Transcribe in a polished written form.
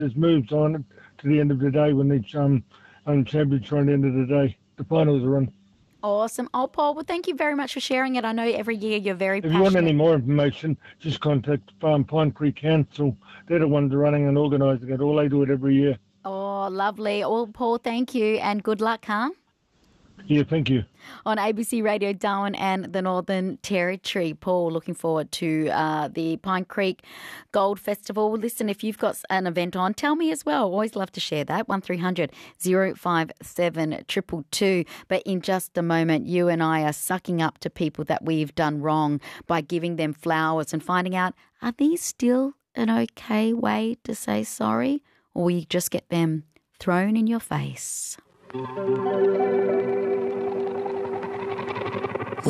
There's moves on to the end of the day when each championship run at the end of the day. The finals are on. Awesome. Oh, Paul, well, thank you very much for sharing it. I know every year you're very If you want any passionate. more information, just contact Pine Creek Council. They're the ones running and organising it. All they do it every year. Oh, lovely. Well, Paul, thank you and good luck, huh? Yeah, thank you. On ABC Radio Darwin and the Northern Territory. Paul, looking forward to the Pine Creek Gold Festival. Listen, if you've got an event on, tell me as well. Always love to share that. 1300 057 222. But in just a moment, you and I are sucking up to people that we've done wrong by giving them flowers and finding out, are these still an okay way to say sorry? Or will you just get them thrown in your face?